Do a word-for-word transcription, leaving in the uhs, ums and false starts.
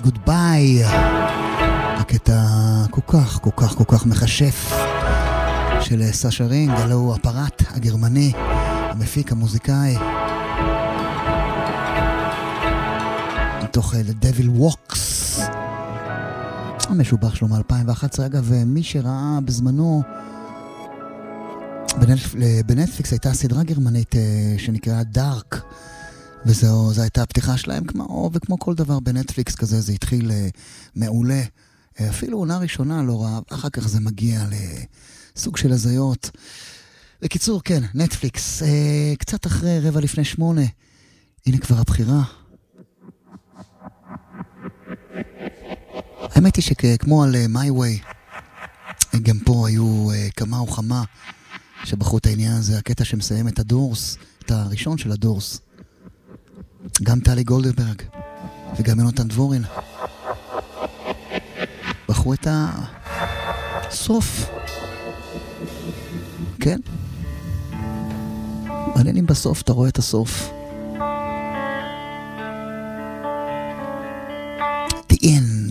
Goodbye. הקטע כל כך, כל כך, כל כך מחשף של סאשה רינג, הלא הוא הפרט הגרמני, המפיק, המוזיקאי. מתוך The Devil Walks. המשובח שלו מ-אלפיים ואחת עשרה. אגב, מי שראה בזמנו בנטפ... בנטפליקס הייתה סדרה גרמנית שנקראה דארק, וזו הייתה הפתיחה שלהם, כמו, וכמו כל דבר בנטפליקס כזה, זה התחיל מעולה. אפילו עונה ראשונה לא רע, אחר כך זה מגיע לסוג של הזיות. בקיצור, כן, נטפליקס, קצת אחרי רבע לפני שמונה, הנה כבר הבחירה. האמת היא שכמו על My Way, גם פה היו כמה או כמה שבחרו את העניין הזה, הקטע שמסיים את הדורס, את הראשון של הדורס. גם טלי גולדברג וגם יונתן דבורין בחרו את הסוף. כן? מעניין אם בסוף אתה רואה את הסוף. The end.